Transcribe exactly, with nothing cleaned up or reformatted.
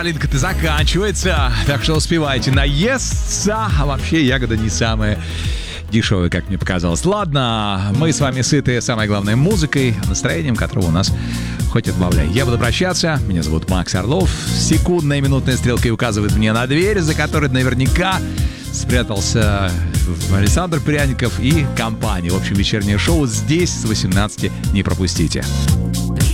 малинка-то заканчивается, так что успевайте наесться. А вообще ягода не самая дешевая, как мне показалось. Ладно, мы с вами сыты, самой главной музыкой, настроением которого у нас хоть отбавляй. Я буду прощаться. Меня зовут Макс Орлов. Секундная и минутная стрелка указывает мне на дверь, за которой наверняка спрятался Александр Пряников и компания. В общем, вечернее шоу здесь с восемнадцати не пропустите.